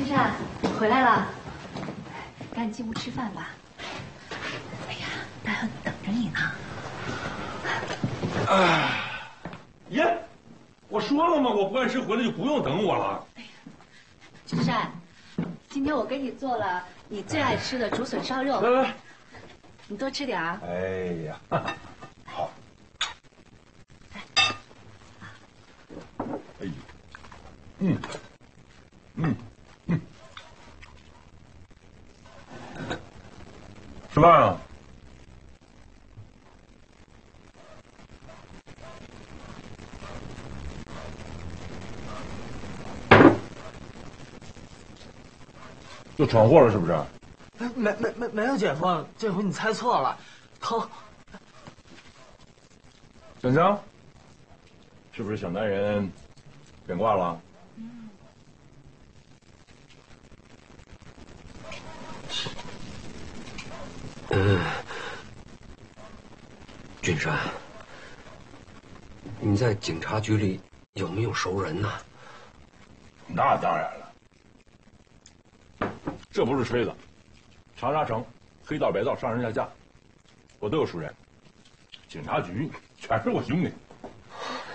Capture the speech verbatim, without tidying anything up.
金善，回来了，赶紧进屋吃饭吧。哎呀，大汉等着你呢。 哎，耶！我说了吗？我不按时回来就不用等我了。哎呀， 金善，今天我给你做了你最爱吃的竹笋烧肉。 来来， 你多吃点啊。 哎呀，好。哎呦，嗯，嗯，嗯，吃饭啊？又闯祸了是不是？ 没没没没有，姐夫，这回你猜错了，疼。 香香，是不是小男人变卦了？嗯。 嗯，君山，你在警察局里有没有熟人呢？ 那当然了。这不是吹的，长沙城黑道白道上上下下，我都有熟人。警察局全是我兄弟。